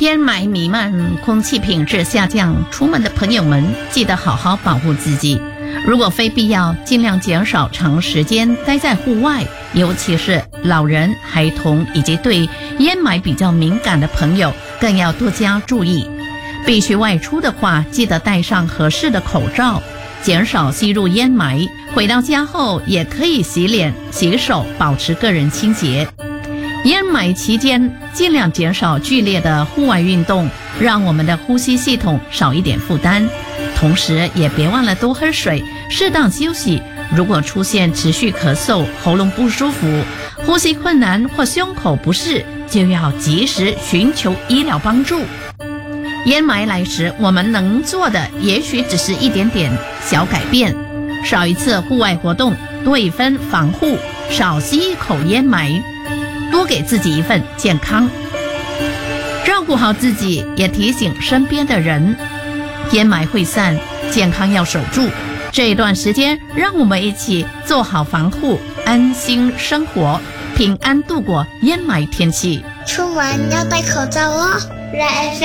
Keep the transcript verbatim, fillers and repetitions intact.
烟霾弥漫，空气品质下降，出门的朋友们记得好好保护自己。如果非必要，尽量减少长时间待在户外，尤其是老人、孩童以及对烟霾比较敏感的朋友，更要多加注意。必须外出的话，记得戴上合适的口罩，减少吸入烟霾。回到家后也可以洗脸、洗手，保持个人清洁。烟霾期间尽量减少剧烈的户外运动，让我们的呼吸系统少一点负担。同时也别忘了多喝水，适当休息。如果出现持续咳嗽、喉咙不舒服、呼吸困难或胸口不适，就要及时寻求医疗帮助。烟霾来时，我们能做的也许只是一点点小改变，少一次户外活动，多一分防护，少吸一口烟霾，多给自己一份健康。照顾好自己，也提醒身边的人，烟霾会散，健康要守住。这一段时间，让我们一起做好防护，安心生活，平安度过烟霾天气。 出门要戴口罩哦。